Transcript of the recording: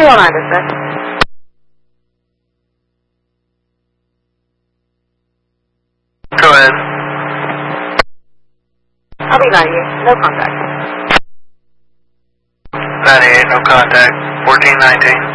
Okay, hold on just a sec. Go ahead. I'll be 98. No contact. 98, no contact. 1419.